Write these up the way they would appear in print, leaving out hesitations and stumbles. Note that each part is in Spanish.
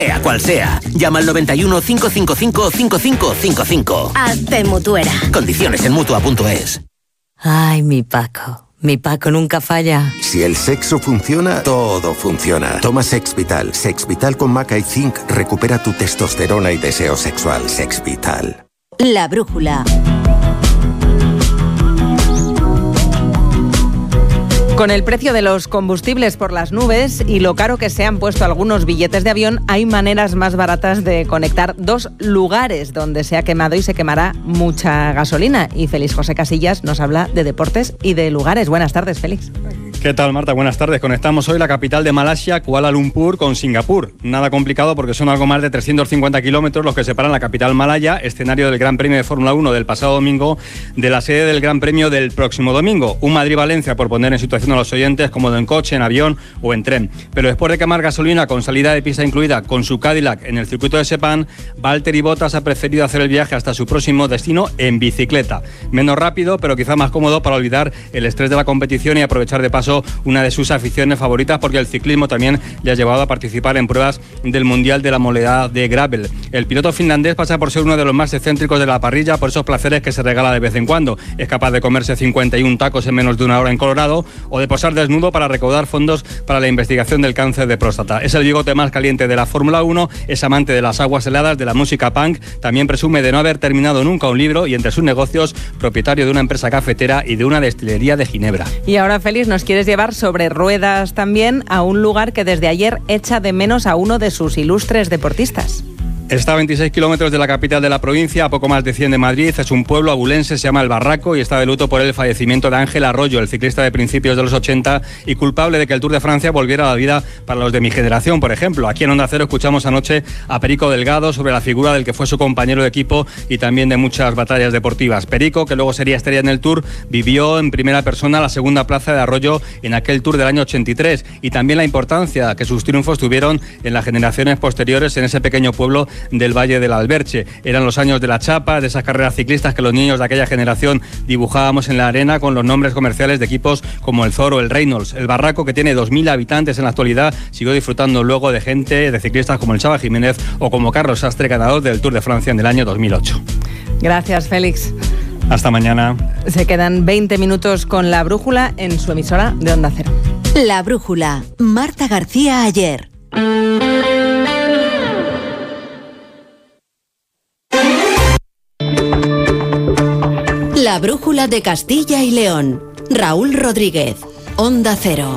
Sea cual sea, llama al 91 555 5555. Hazte mutuera. Condiciones en Mutua.es. Ay, mi Paco. Mi Paco nunca falla. Si el sexo funciona, todo funciona. Toma Sexvital. Sexvital con maca y zinc recupera tu testosterona y deseo sexual. Sexvital. La brújula. Con el precio de los combustibles por las nubes y lo caro que se han puesto algunos billetes de avión, hay maneras más baratas de conectar dos lugares donde se ha quemado y se quemará mucha gasolina. Y Félix José Casillas nos habla de deportes y de lugares. Buenas tardes, Félix. ¿Qué tal, Marta? Buenas tardes. Conectamos hoy la capital de Malasia, Kuala Lumpur, con Singapur. Nada complicado porque son algo más de 350 kilómetros los que separan la capital malaya, escenario del Gran Premio de Fórmula 1 del pasado domingo, de la sede del Gran Premio del próximo domingo. Un Madrid-Valencia, por poner en situación a los oyentes, cómodo en coche, en avión o en tren. Pero después de quemar gasolina con salida de pista incluida con su Cadillac en el circuito de Sepang, Valtteri Bottas ha preferido hacer el viaje hasta su próximo destino en bicicleta. Menos rápido, pero quizá más cómodo para olvidar el estrés de la competición y aprovechar de paso una de sus aficiones favoritas, porque el ciclismo también le ha llevado a participar en pruebas del Mundial de la modalidad de gravel. El piloto finlandés pasa por ser uno de los más excéntricos de la parrilla por esos placeres que se regala de vez en cuando. Es capaz de comerse 51 tacos en menos de una hora en Colorado o de posar desnudo para recaudar fondos para la investigación del cáncer de próstata. Es el bigote más caliente de la Fórmula 1, es amante de las aguas heladas, de la música punk, también presume de no haber terminado nunca un libro y entre sus negocios, propietario de una empresa cafetera y de una destilería de Ginebra. Y ahora, Félix, nos quieres llevar sobre ruedas también a un lugar que desde ayer echa de menos a uno de sus ilustres deportistas. Está a 26 kilómetros de la capital de la provincia, a poco más de 100 de Madrid. Es un pueblo abulense, se llama El Barraco y está de luto por el fallecimiento de Ángel Arroyo, el ciclista de principios de los 80 y culpable de que el Tour de Francia volviera a la vida para los de mi generación, por ejemplo. Aquí en Onda Cero escuchamos anoche a Perico Delgado sobre la figura del que fue su compañero de equipo y también de muchas batallas deportivas. Perico, que luego sería estrella en el Tour, vivió en primera persona la segunda plaza de Arroyo en aquel Tour del año 83 y también la importancia que sus triunfos tuvieron en las generaciones posteriores en ese pequeño pueblo del Valle del Alberche. Eran los años de la chapa, de esas carreras ciclistas que los niños de aquella generación dibujábamos en la arena con los nombres comerciales de equipos como el Zoro, el Reynolds. El Barraco, que tiene 2.000 habitantes en la actualidad, siguió disfrutando luego de gente, de ciclistas como el Chava Jiménez o como Carlos Sastre, ganador del Tour de Francia en el año 2008. Gracias, Félix. Hasta mañana. Se quedan 20 minutos con La Brújula en su emisora de Onda Cero. La Brújula. Marta García Ayer. La Brújula de Castilla y León. Raúl Rodríguez, Onda Cero.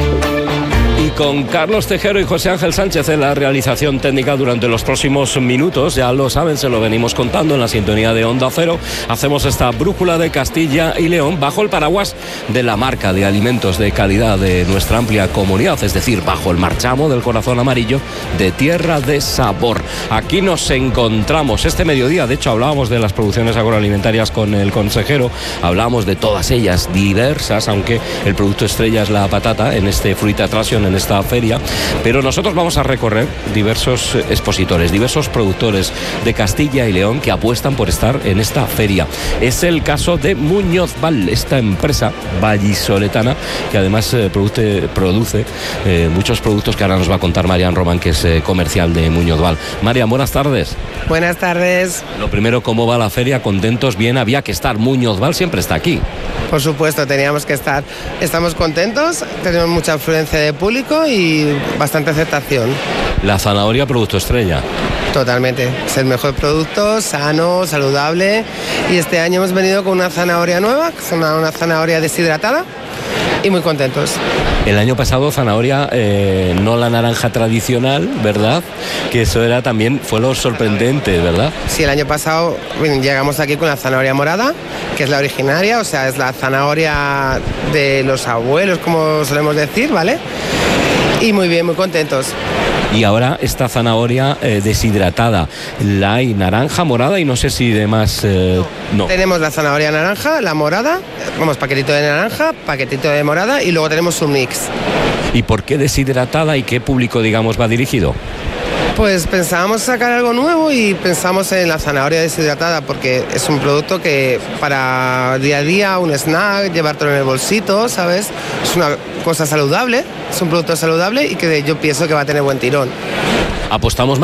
Y con Carlos Tejero y José Ángel Sánchez en la realización técnica durante los próximos minutos, ya lo saben, se lo venimos contando en la sintonía de Onda Cero, hacemos esta Brújula de Castilla y León bajo el paraguas de la marca de alimentos de calidad de nuestra amplia comunidad, es decir, bajo el marchamo del corazón amarillo de Tierra de Sabor. Aquí nos encontramos este mediodía, de hecho hablábamos de las producciones agroalimentarias con el consejero, hablábamos de todas ellas diversas, aunque el producto estrella es la patata en este Fruit Attraction, en esta feria, pero nosotros vamos a recorrer diversos expositores, diversos productores de Castilla y León que apuestan por estar en esta feria. Es el caso de Muñoz Val, esta empresa vallisoletana que además produce muchos productos que ahora nos va a contar Marian Román, que es comercial de Muñoz Val. Marian, buenas tardes. Buenas tardes. Lo primero, ¿cómo va la feria? ¿Contentos? Bien, había que estar. Muñoz Val siempre está aquí. Por supuesto, teníamos que estar. Estamos contentos, tenemos mucha afluencia de público y bastante aceptación. La zanahoria, producto estrella. Totalmente, es el mejor producto, sano, saludable, y este año hemos venido con una zanahoria nueva, que es una zanahoria deshidratada, y muy contentos. El año pasado zanahoria, no la naranja tradicional, ¿verdad? Que eso era también, fue lo sorprendente, ¿verdad? Sí, el año pasado llegamos aquí con la zanahoria morada, que es la originaria, o sea, es la zanahoria de los abuelos, como solemos decir, ¿vale? Y muy bien, muy contentos. Y ahora esta zanahoria deshidratada, la hay naranja, morada y no sé si demás... no. Tenemos la zanahoria naranja, la morada, vamos, paquetito de naranja, paquetito de morada y luego tenemos un mix. ¿Y por qué deshidratada y qué público, digamos, va dirigido? Pues pensábamos sacar algo nuevo y pensamos en la zanahoria deshidratada porque es un producto que para día a día, un snack, llevártelo en el bolsito, ¿sabes? Es una cosa saludable, es un producto saludable y que yo pienso que va a tener buen tirón. Apostamos